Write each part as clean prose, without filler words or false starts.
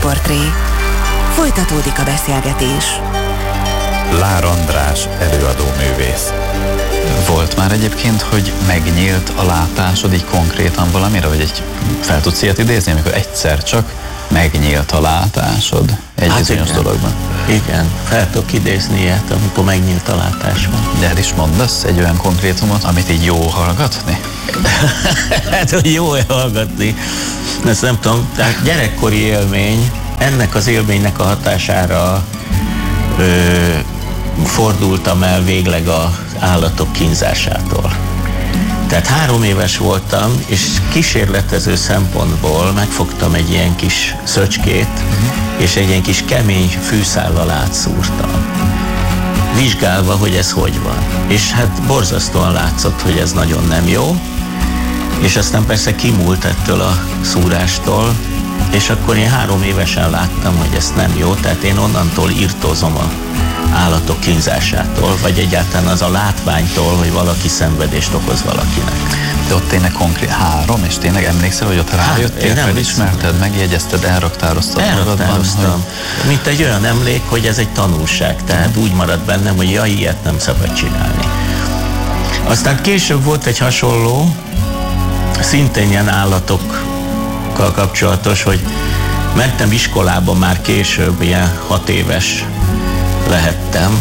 Sztárportré. Folytatódik a beszélgetés. Lár András előadóművész. Volt már egyébként, hogy megnyílt a látásod így konkrétan valamire, vagy egy fel tudsz ilyet idézni, amikor egyszer csak megnyílt a látásod egy bizonyos dologban? Igen, fel tudok idézni ilyet, amikor megnyílt a látásom. De el is mondasz egy olyan konkrétumot, amit így jó hallgatni? Hát, hogy jó hallgatni, ezt nem tudom, tehát gyerekkori élmény, ennek az élménynek a hatására fordultam el végleg az állatok kínzásától. Tehát 3 éves voltam, és kísérletező szempontból megfogtam egy ilyen kis szöcskét, és egy ilyen kis kemény fűszállal átszúrtam. Vizsgálva, hogy ez hogy van. És hát borzasztóan látszott, hogy ez nagyon nem jó, és aztán persze kimúlt ettől a szúrástól, és akkor én 3 évesen láttam, hogy ez nem jó, tehát én onnantól irtózom a állatok kínzásától, vagy egyáltalán az a látványtól, hogy valaki szenvedést okoz valakinek. De ott tényleg konkrét 3, és tényleg emlékszel, hogy ott rájöttél, felismerted, megjegyezted, elraktároztad magadban? Hogy... mint egy olyan emlék, hogy ez egy tanulság, tehát úgy marad bennem, hogy jaj, ilyet nem szabad csinálni. Aztán később volt egy hasonló, szintén ilyen állatokkal kapcsolatos, hogy mentem iskolába már később, ilyen 6 éves lehettem,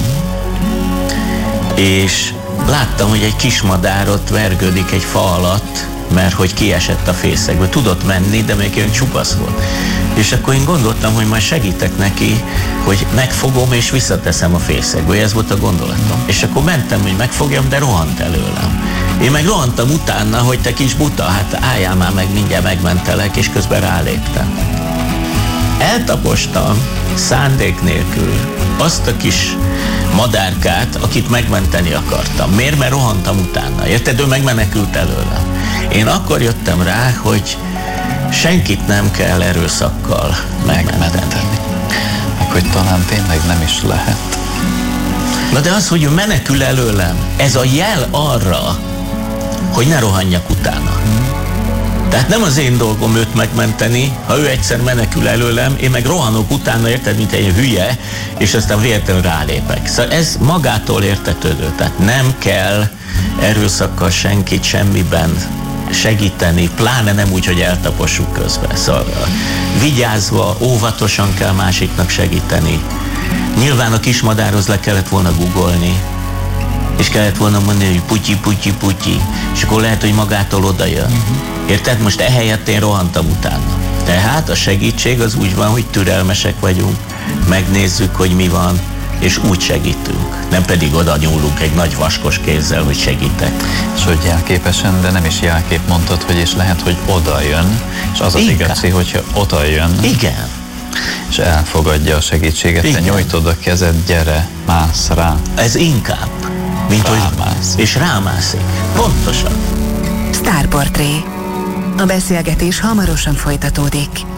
és láttam, hogy egy kismadár ott vergődik egy fa alatt, mert hogy kiesett a fészekből. Tudott menni, de még olyan csupasz volt. És akkor én gondoltam, hogy majd segítek neki, hogy megfogom és visszateszem a fészekből. Ez volt a gondolatom. És akkor mentem, hogy megfogjam, de rohant előlem. Én meg rohantam utána, hogy te kis buta, hát álljál már meg, mindjárt megmentelek, és közben ráléptem. Eltapostam szándék nélkül azt a kis madárkát, akit megmenteni akartam. Miért? Mert rohantam utána. Érted? Ő megmenekült előlem. Én akkor jöttem rá, hogy senkit nem kell erőszakkal megmenteni. Meg hogy talán tényleg nem is lehet. Na de az, hogy ő menekül előlem, ez a jel arra, hogy ne rohanjak utána. Tehát nem az én dolgom őt megmenteni, ha ő egyszer menekül előlem, én meg rohanok utána, érted, mint egy hülye, és aztán véletlenül rálépek. Szóval ez magától értetődő, tehát nem kell erőszakkal senkit semmiben segíteni, pláne nem úgy, hogy eltapossuk közben. Szóval vigyázva, óvatosan kell másiknak segíteni. Nyilván a kismadárhoz le kellett volna googolni, és kellett volna mondani, hogy putyi, putyi, putyi, és akkor lehet, hogy magától odajön. Érted? Most ehelyett én rohantam utána. Tehát a segítség az úgy van, hogy türelmesek vagyunk, megnézzük, hogy mi van, és úgy segítünk. Nem pedig oda nyúlunk egy nagy vaskos kézzel, hogy segítek. És hogy jelképesen, de nem is jelkép mondtad, hogy és lehet, hogy oda jön, és az az igazi, hogyha oda jön. Igen. És elfogadja a segítséget, te nyújtod a kezed, gyere, mász rá. Ez inkább, mint rámász. És rámászik. Pontosan. Sztárportré. A beszélgetés hamarosan folytatódik.